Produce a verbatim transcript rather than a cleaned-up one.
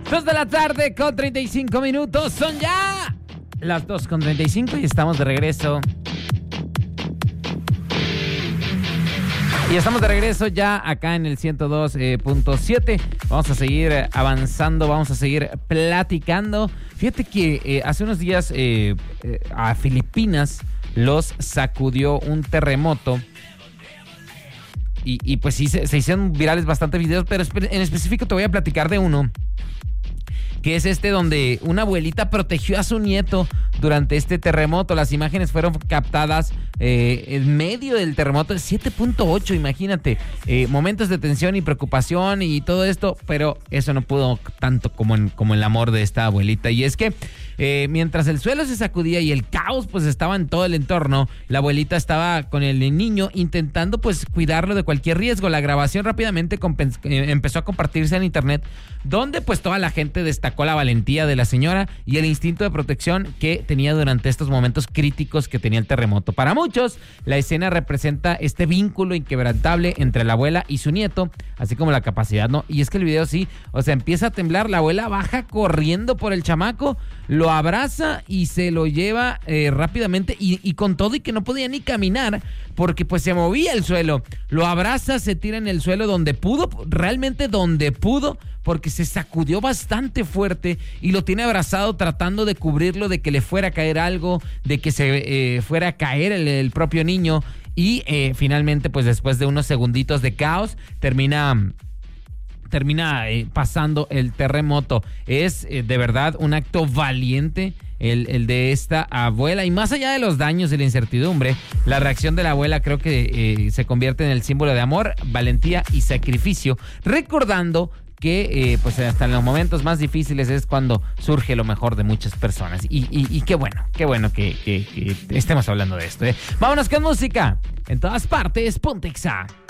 Dos de la tarde con treinta y cinco minutos. Son ya las dos con treinta y cinco y estamos de regreso. Y estamos de regreso ya acá en el ciento dos punto siete. Vamos a seguir avanzando, vamos a seguir platicando. Fíjate que eh, hace unos días eh, eh, a Filipinas los sacudió un terremoto. Y, y pues sí, se, se hicieron virales bastantes videos, pero en específico te voy a platicar de uno. Que es este donde una abuelita protegió a su nieto durante este terremoto. Las imágenes fueron captadas eh, en medio del terremoto de siete punto ocho, imagínate. Eh, momentos de tensión y preocupación y todo esto, pero eso no pudo tanto como en, como el amor de esta abuelita. Y es que eh, mientras el suelo se sacudía y el caos pues estaba en todo el entorno, la abuelita estaba con el niño intentando pues cuidarlo de cualquier riesgo. La grabación rápidamente compens- eh, empezó a compartirse en internet, donde pues toda la gente destacó la valentía de la señora y el instinto de protección que tenía durante estos momentos críticos que tenía el terremoto. Para muchos, la escena representa este vínculo inquebrantable entre la abuela y su nieto, así como la capacidad, ¿no? Y es que el video sí, o sea, empieza a temblar, la abuela baja corriendo por el chamaco, lo abraza y se lo lleva eh, rápidamente y, y con todo y que no podía ni caminar porque pues se movía el suelo. Lo abraza, se tira en el suelo donde pudo, realmente donde pudo, porque se sacudió bastante fuerte y lo tiene abrazado tratando de cubrirlo de que le fuera a caer algo, de que se eh, fuera a caer el, el propio niño y eh, finalmente pues después de unos segunditos de caos termina... termina eh, pasando el terremoto. Es eh, de verdad un acto valiente el, el de esta abuela. Y más allá de los daños y la incertidumbre, la reacción de la abuela creo que eh, se convierte en el símbolo de amor, valentía y sacrificio, recordando que eh, pues hasta en los momentos más difíciles es cuando surge lo mejor de muchas personas. Y, y, y qué bueno, qué bueno que, que, que estemos hablando de esto, ¿eh? Vámonos con música. En todas partes, Ponte Exa.